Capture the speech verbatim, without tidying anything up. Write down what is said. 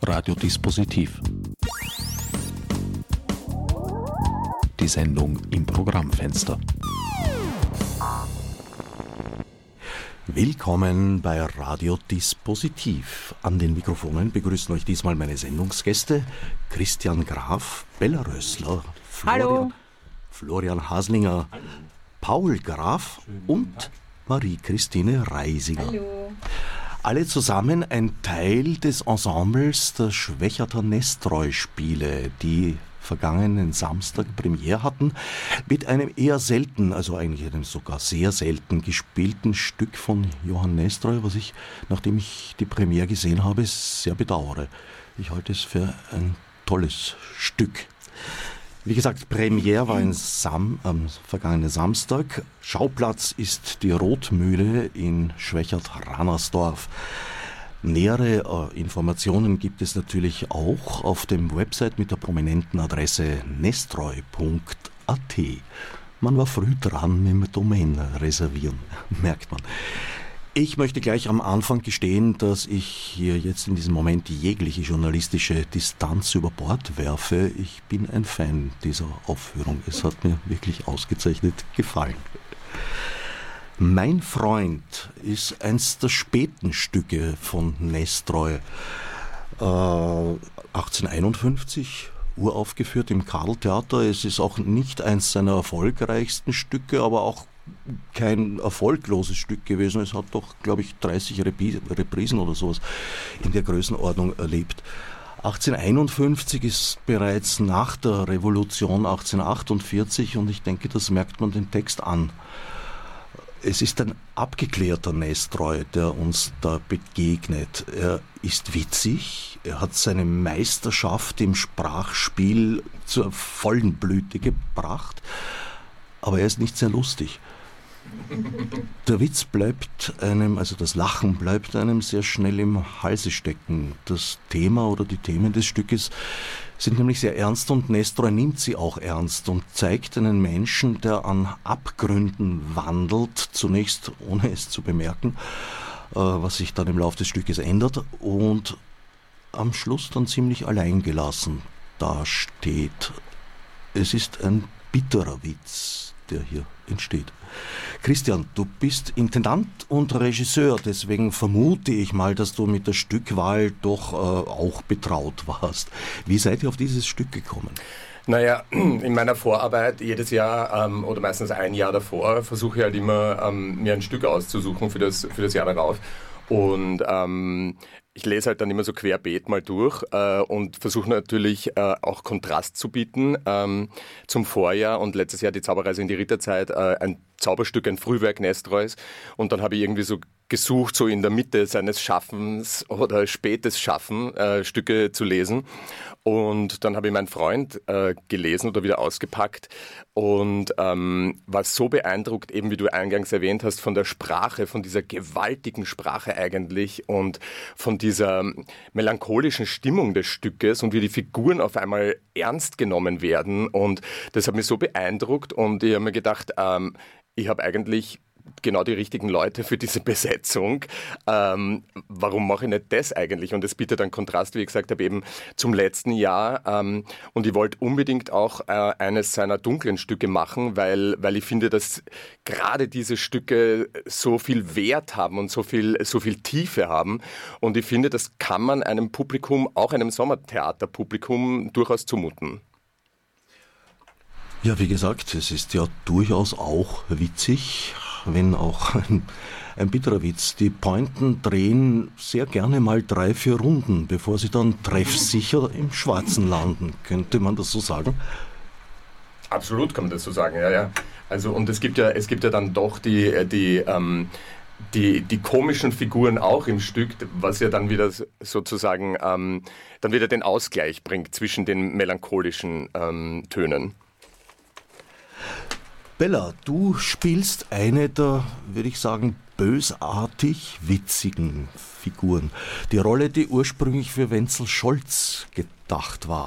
Radiodispositiv. Die Sendung im Programmfenster. Willkommen bei Radiodispositiv. An den Mikrofonen begrüßen euch diesmal meine Sendungsgäste Christian Graf, Bella Rössler, Florian, Hallo. Florian Haslinger, Hallo. Paul Graf und Marie-Christine Reisinger. Hallo. Alle zusammen ein Teil des Ensembles der Schwechater Nestroy-Spiele, die vergangenen Samstag Premiere hatten, mit einem eher selten, also eigentlich einem sogar sehr selten gespielten Stück von Johann Nestroy, was ich, nachdem ich die Premiere gesehen habe, sehr bedauere. Ich halte es für ein tolles Stück. Wie gesagt, Premiere war ein Sam, am vergangenen Samstag. Schauplatz ist die Rotmühle in Schwechat-Ranersdorf. Nähere äh, Informationen gibt es natürlich auch auf dem Website mit der prominenten Adresse nestroy punkt a t. Man war früh dran mit dem Domain reservieren, merkt man. Ich möchte gleich am Anfang gestehen, dass ich hier jetzt in diesem Moment jegliche journalistische Distanz über Bord werfe. Ich bin ein Fan dieser Aufführung. Es hat mir wirklich ausgezeichnet gefallen. Mein Freund ist eins der späten Stücke von Nestroy. Äh, achtzehnhunderteinundfünfzig, uraufgeführt im Karl-Theater. Es ist auch nicht eins seiner erfolgreichsten Stücke, aber auch kein erfolgloses Stück gewesen. Es hat doch, glaube ich, dreißig Reprisen oder sowas in der Größenordnung erlebt. achtzehnhunderteinundfünfzig ist bereits nach der Revolution achtzehnhundertachtundvierzig und ich denke, das merkt man den Text an. Es ist ein abgeklärter Nestroy, der uns da begegnet. Er ist witzig, er hat seine Meisterschaft im Sprachspiel zur vollen Blüte gebracht, aber er ist nicht sehr lustig. Der Witz bleibt einem, also das Lachen bleibt einem sehr schnell im Halse stecken. Das Thema oder die Themen des Stückes sind nämlich sehr ernst und Nestroy nimmt sie auch ernst und zeigt einen Menschen, der an Abgründen wandelt, zunächst ohne es zu bemerken, äh, was sich dann im Laufe des Stückes ändert und am Schluss dann ziemlich alleingelassen dasteht. Es ist ein bitterer Witz, der hier entsteht. Christian, du bist Intendant und Regisseur, deswegen vermute ich mal, dass du mit der Stückwahl doch äh, auch betraut warst. Wie seid ihr auf dieses Stück gekommen? Naja, in meiner Vorarbeit jedes Jahr ähm, oder meistens ein Jahr davor versuche ich halt immer, ähm, mir ein Stück auszusuchen für das, für das Jahr darauf. Und ähm, ich lese halt dann immer so querbeet mal durch äh, und versuche natürlich äh, auch Kontrast zu bieten ähm, zum Vorjahr und letztes Jahr die Zauberreise in die Ritterzeit, äh, ein Zauberstück, ein Frühwerk Nestroys, und dann habe ich irgendwie so gesucht, so in der Mitte seines Schaffens oder spätes Schaffen äh, Stücke zu lesen. Und dann habe ich meinen Freund äh, gelesen oder wieder ausgepackt und ähm, war so beeindruckt, eben wie du eingangs erwähnt hast, von der Sprache, von dieser gewaltigen Sprache eigentlich und von dieser melancholischen Stimmung des Stückes und wie die Figuren auf einmal ernst genommen werden. Und das hat mich so beeindruckt und ich habe mir gedacht, ähm, ich habe eigentlich genau die richtigen Leute für diese Besetzung. Ähm, warum mache ich nicht das eigentlich? Und das bietet einen Kontrast, wie ich gesagt habe, eben zum letzten Jahr. Ähm, und ich wollte unbedingt auch äh, eines seiner dunklen Stücke machen, weil, weil ich finde, dass gerade diese Stücke so viel Wert haben und so viel, so viel Tiefe haben. Und ich finde, das kann man einem Publikum, auch einem Sommertheaterpublikum, durchaus zumuten. Ja, wie gesagt, es ist ja durchaus auch witzig, wenn auch ein, ein bitterer Witz. Die Pointen drehen sehr gerne mal drei, vier Runden, bevor sie dann treffsicher im Schwarzen landen. Könnte man das so sagen? Absolut kann man das so sagen, ja, ja. Also, und es gibt ja, es gibt ja dann doch die, die, ähm, die, die komischen Figuren auch im Stück, was ja dann wieder sozusagen, ähm, dann wieder den Ausgleich bringt zwischen den melancholischen ähm, Tönen. Bella, du spielst eine der, würde ich sagen, bösartig witzigen Figuren. Die Rolle, die ursprünglich für Wenzel Scholz gedacht war.